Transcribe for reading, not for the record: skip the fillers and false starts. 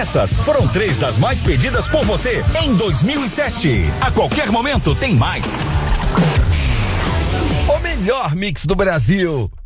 Essas foram 3 das mais pedidas por você em 2007. A qualquer momento tem mais. O melhor mix do Brasil.